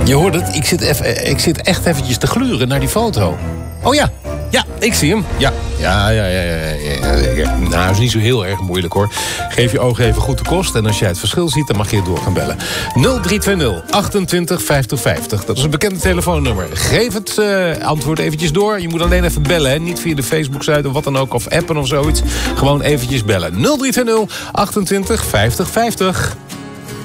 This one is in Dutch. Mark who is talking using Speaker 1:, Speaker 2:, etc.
Speaker 1: Je hoort het, ik zit echt eventjes te gluren naar die foto. Oh ja, ik zie hem. Ja. Nou, dat is niet zo heel erg moeilijk hoor. Geef je ogen even goed de kost. En als jij het verschil ziet, dan mag je door gaan bellen. 0320 28 50 50. Dat is een bekende telefoonnummer. Geef het antwoord eventjes door. Je moet alleen even bellen, hè? Niet via de Facebook-site of wat dan ook. Of appen of zoiets. Gewoon eventjes bellen. 0320 28 50 50.